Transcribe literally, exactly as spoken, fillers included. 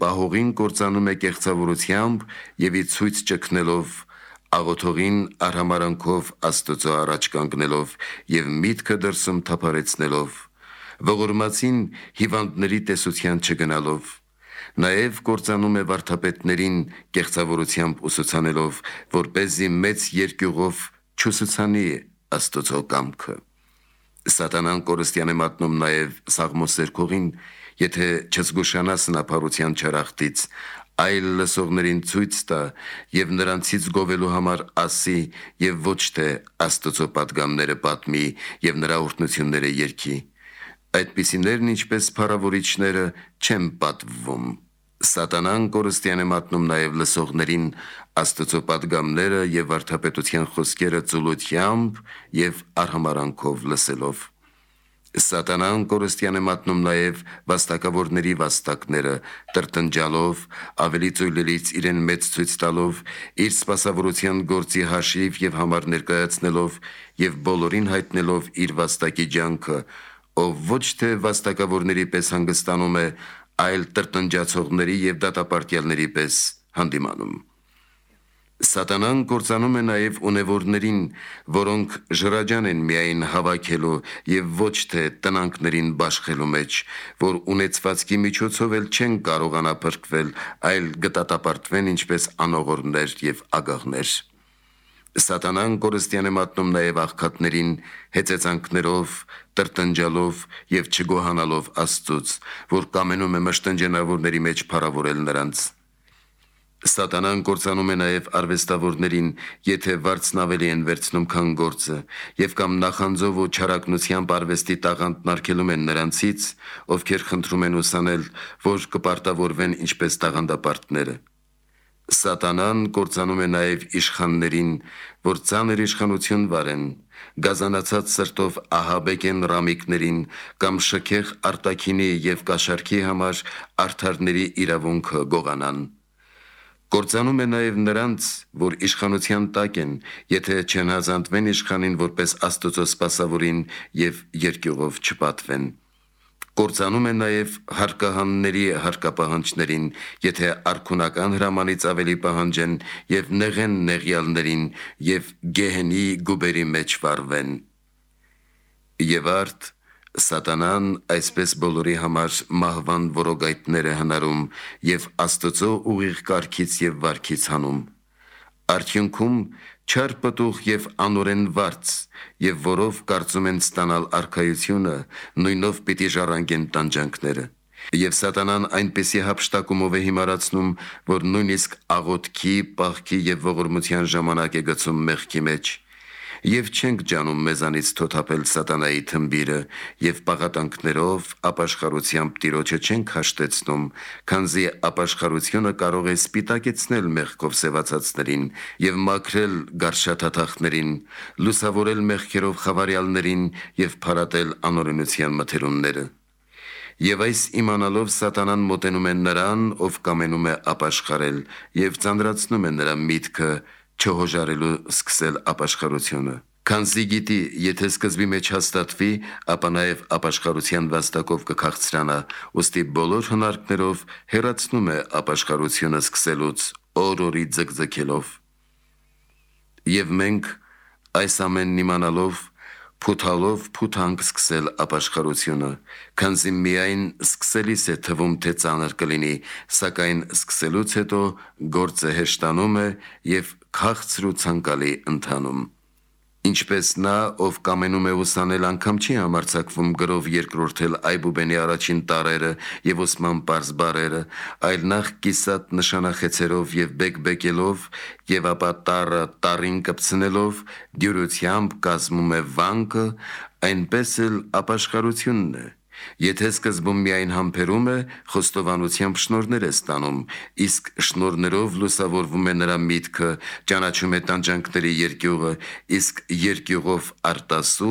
աղողին կործանում է կեղծավորությամբ և ի ցույց ճգնելով, աղոթողին արհամարանքով Աստծո առաջ կանգնելով և միտքը դրսում թափառեցնելով, ողորմածին հիվանդների տեսության չգնալով, նաև կործանում է վարդապետներին կեղծավորությամբ ուսուցանելով, որպեսզի մեծ երկյուղով չուսուցանի Աստծո կամքը։ Սատանան կորստյան է մատնում նաև սաղմոսերքողին, եթե չզգուշանա սնափառության չարախտից, այլ լսողներին ցույց տա և նրանցից գովելու համար ասի և ոչ թե Աստծո պատգամները պատմի և նրա օրհնությունները երգի։ Այդպիսիներն ինչպես փառավորիչները չեն պատվվում։ Սատանան կորստյան է մատնում նաև լսողներին Աստծո պատգամները և վարդապետության խոսքերը ծուլությամբ և արհամարանքով լսելով։ Սատանան կորստյան է մատնում նաև վաստակավորների վաստակները, տրտնջալով, ավելի ծույլերից իրեն մեծ ցույց տալով, իր սպասավորության գործի հաշիվ և համար ներկայացնելով և բոլորին հայտնելով իր վաստակի ջանքը, ով ոչ թե վաստակավորների պես հանգստանում է, այլ տրտնջացողների և դատապարտյալների պես հանդիմանում։ Սատանան կործանում է նաև ունևորներին, որոնք ժռաջան են միայն հավաքելու և ոչ թե տնանքներին բաշխելու մեջ, որ ունեցվածքի միջոցով էլ չեն կարողանա փրկվել, այլ կդատապարտվեն ինչպես անողորմներ և ագահներ։ Սատանան կորստյան է մատնում նաև աղքատներին հեծեծանքներով, տրտնջալով և չգոհանալով Աստծուց, որ կամենում է մշտնջենավորների մեջ փառավորել նրանց։ Սատանան կործանում է նաև արվեստավորներին, եթե վարձն ավելի են վերցնում, քան գործը, և կամ նախանձով ու չարագնությամբ արվեստի տաղանդն արգելում են նրանցից, ովքեր խնդրում են ուսանել, որ կպարտավորվեն ինչպես տաղանդապարտները։ Սատանան կործանում է նաև իշխաններին, որ ծանր իշխանություն վարեն, գազանացած սրտով ահաբեկեն ռամիկներին կամ շքեղ արտաքինի և կաշառքի համար արդարների իրավունքը գողանան։ Կործանում է նաև նրանց, որ իշխանության տակ են, եթե չհնազանդվեն իշխանին որպես Աստծո սպասավորին և երկյուղով չպատվեն։ Կործանում է նաև հարկահանների հարկապահանջներին, եթե արքունական հրամանից ավելի պահանջեն և նեղեն նեղյալներին և գեհենի գուբերի մեջ վառվեն։ Եվ արդ Սատանան այսպես բոլորի համար մահվան որոգայթներ է հնարում և Աստծո ուղիղ կարգից և վարքից հանում։ Արդյունքում չար պտուղ և անօրեն վարձ, և որով կարծում են ստանալ արքայությունը, նույնով պիտի ժառանգեն տանջանքները։ Եվ սատանան այնպիսի հափշտակումով է հիմարացնում, որ նույնիսկ աղոթքի, պահքի և ողորմության ժամանակ է գցում մեղքի մեջ։ Եվ չենք ջանում մեզանից թոթափել սատանայի թմբիրը և պաղատանքներով, ապաշխարությամբ Տիրոջը չենք հաշտեցնում, քանզի ապաշխարությունը կարող է սպիտակեցնել մեղքով սևացածներին և մաքրել գարշաթաթախներին, լուսավորել մեղքերով խավարյալներին և փարատել անօրենության մթերումները։ Եվ այս իմանալով սատանան մոտենում է նրան, ով կամենում է ապաշխարել և ծանրացնում է նրա միտքը չհոժարելու սկսել ապաշխարությունը։ Քանզի գիտի, եթե սկզբի մեջ հաստատվի, ապա նաև ապաշխարության վաստակով կքաղցրանա, ուստի բոլոր հնարքներով հեռացնում է ապաշխարությունը սկսելուց օր-օրի ձգձգելով։ Եվ մենք այս ամենն իմանալով փութալով փութանք սկսել ապաշխարությունը, քանզի միայն սկսելիս է թվում, թե ծանր կլինի, սակայն սկսելուց հետո գործը հեշտանում է և քաղցր ու ցանկալի ընթանում։ Ինչպես նա, ով կամենում է ուսանել, անգամ չի համարձակվում գրով երկրորդել Այբուբենի առաջին տառերը և ուսման պարզ բառերը, այլ նախ կիսատ նշանախեցերով և բեկբեկելով և ապա տառը տառին կպցնելով դյուրությամբ կազմում է վանկը, այնպես էլ ապաշխարությունն է։ Եթե սկզբում միայն համբերում է, խոստովանությամբ շնորհներ է ստանում, իսկ շնորհներով լուսավորվում է նրա միտքը, ճանաչում է տանջանքների երկյուղը, իսկ երկյուղով արտասուք